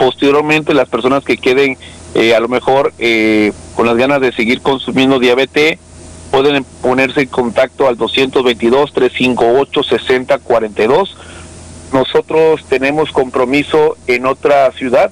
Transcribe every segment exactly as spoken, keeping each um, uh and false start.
Posteriormente, las personas que queden eh, a lo mejor eh, con las ganas de seguir consumiendo Diabete, pueden ponerse en contacto al doscientos veintidós, trescientos cincuenta y ocho, sesenta cuarenta y dos. Nosotros tenemos compromiso en otra ciudad,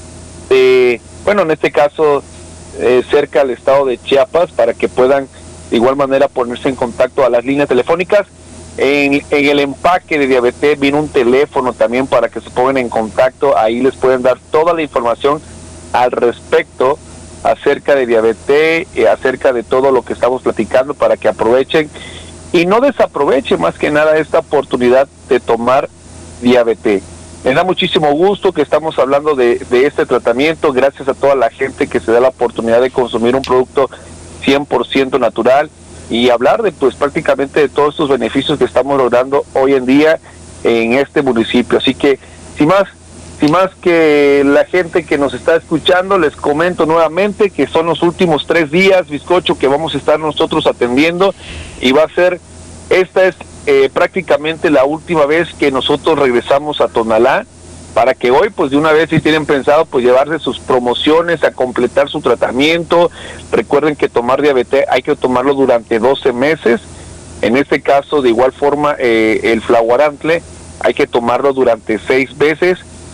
eh, bueno, en este caso eh, cerca al estado de Chiapas, para que puedan de igual manera ponerse en contacto a las líneas telefónicas. En, en el empaque de Diabete viene un teléfono también para que se pongan en contacto. Ahí les pueden dar toda la información al respecto acerca de Diabete, eh, acerca de todo lo que estamos platicando, para que aprovechen y no desaprovechen más que nada esta oportunidad de tomar Diabete. Me da muchísimo gusto que estamos hablando de, de este tratamiento, gracias a toda la gente que se da la oportunidad de consumir un producto cien por ciento natural, y hablar de pues prácticamente de todos estos beneficios que estamos logrando hoy en día en este municipio. Así que sin más, sin más que la gente que nos está escuchando, les comento nuevamente que son los últimos tres días, bizcocho, que vamos a estar nosotros atendiendo, y va a ser, esta es eh, prácticamente la última vez que nosotros regresamos a Tonalá, para que hoy pues de una vez, si tienen pensado pues llevarse sus promociones, a completar su tratamiento. Recuerden que tomar Diabete hay que tomarlo durante doce meses, en este caso de igual forma eh, el Flauarantle hay que tomarlo durante seis veces.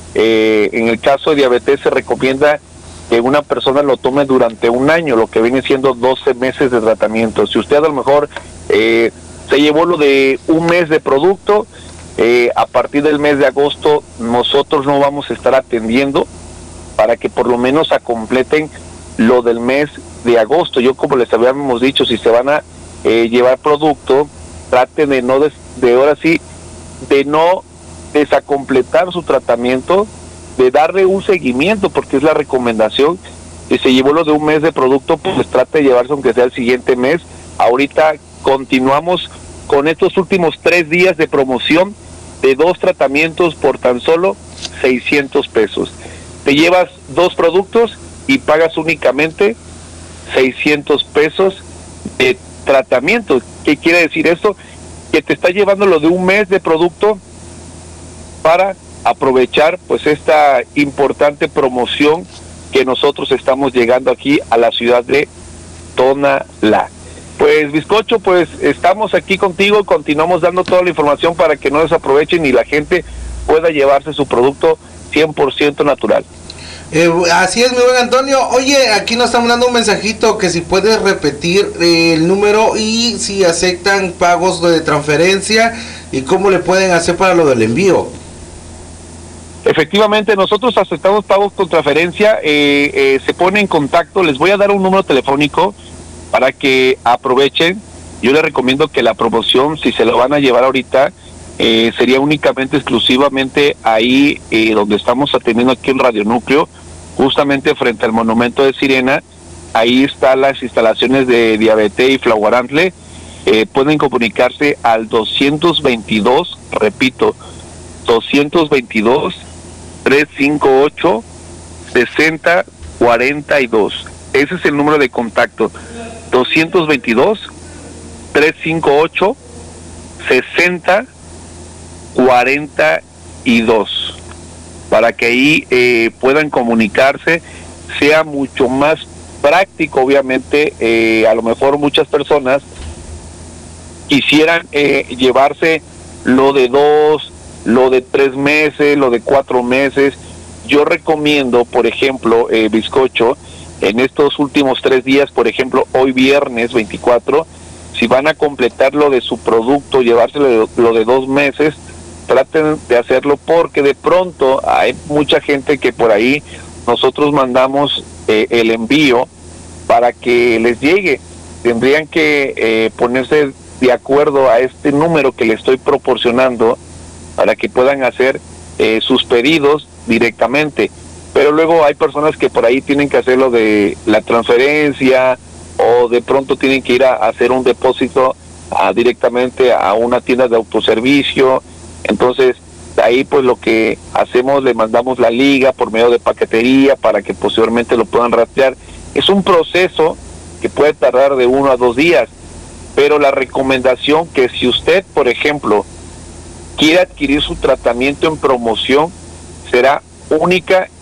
Eh, en el caso de Diabete se recomienda que una persona lo tome durante un año, lo que viene siendo doce meses de tratamiento. Si usted a lo mejor eh, se llevó lo de un mes de producto, Eh, a partir del mes de agosto nosotros no vamos a estar atendiendo, para que por lo menos completen lo del mes de agosto. Yo, como les habíamos dicho, si se van a eh, llevar producto, traten de no des, de ahora sí de no desacompletar su tratamiento, de darle un seguimiento, porque es la recomendación. Si se llevó lo de un mes de producto, pues trate de llevarse aunque sea el siguiente mes. Ahorita continuamos con estos últimos tres días de promoción de dos tratamientos por tan solo seiscientos pesos. Te llevas dos productos y pagas únicamente seiscientos pesos de tratamiento. ¿Qué quiere decir esto? Que te está llevando lo de un mes de producto para aprovechar pues esta importante promoción que nosotros estamos llegando aquí a la ciudad de Tonalá. Pues bizcocho, pues estamos aquí contigo, continuamos dando toda la información para que no desaprovechen y la gente pueda llevarse su producto cien por ciento natural. Eh, así es, mi buen Antonio. Oye, aquí nos están dando un mensajito que si puedes repetir eh, el número y si aceptan pagos de transferencia y cómo le pueden hacer para lo del envío. Efectivamente, nosotros aceptamos pagos con transferencia, eh, eh, se pone en contacto, les voy a dar un número telefónico para que aprovechen. Yo les recomiendo que la promoción, si se lo van a llevar ahorita, eh, sería únicamente, exclusivamente ahí eh, donde estamos atendiendo aquí en Radio Núcleo, justamente frente al Monumento de Sirena. Ahí están las instalaciones de Diabete y Flauarantle. Eh, pueden comunicarse al doscientos veintidós, repito, doscientos veintidós, trescientos cincuenta y ocho, sesenta cuarenta y dos. Ese es el número de contacto. doscientos veintidós, trescientos cincuenta y ocho, sesenta cuarenta y dos, para que ahí eh, puedan comunicarse. Sea mucho más práctico, obviamente. Eh, a lo mejor muchas personas quisieran eh, llevarse lo de dos, lo de tres meses, lo de cuatro meses. Yo recomiendo, por ejemplo, eh, bizcocho, en estos últimos tres días, por ejemplo, hoy viernes veinticuatro, si van a completar lo de su producto, llevárselo lo de dos meses, traten de hacerlo, porque de pronto hay mucha gente que por ahí nosotros mandamos eh, el envío para que les llegue. Tendrían que eh, ponerse de acuerdo a este número que les estoy proporcionando para que puedan hacer eh, sus pedidos directamente. Pero luego hay personas que por ahí tienen que hacer lo de la transferencia, o de pronto tienen que ir a, a hacer un depósito a, directamente a una tienda de autoservicio. Entonces ahí pues lo que hacemos, le mandamos la liga por medio de paquetería para que posteriormente lo puedan rastrear. Es un proceso que puede tardar de uno a dos días, pero la recomendación que si usted, por ejemplo, quiere adquirir su tratamiento en promoción, será única